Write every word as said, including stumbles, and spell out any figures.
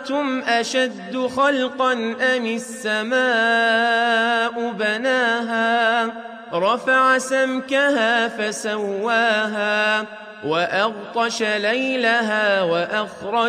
أَنتُمْ أَشَدُّ خَلْقًا أَمِ السَّمَاءُ بَنَاهَا رَفَعَ سَمْكَهَا فَسَوَّاهَا وَأَغْطَشَ لَيْلَهَا وَأَخْرَجَ